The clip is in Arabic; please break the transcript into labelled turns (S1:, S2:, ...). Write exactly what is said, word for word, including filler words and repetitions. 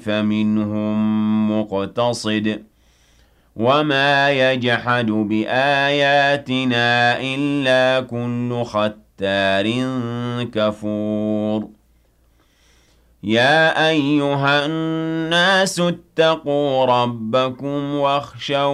S1: فمنهم مقتصد وما يجحد بآياتنا إلا كل ختار كفور يا أيها الناس اتقوا ربكم واخشوا